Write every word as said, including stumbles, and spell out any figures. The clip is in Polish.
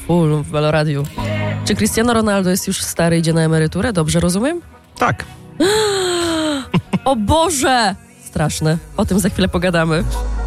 full w Meloradiu. Czy Cristiano Ronaldo jest już stary, idzie na emeryturę? Dobrze rozumiem? Tak. O Boże! Straszne. O tym za chwilę pogadamy.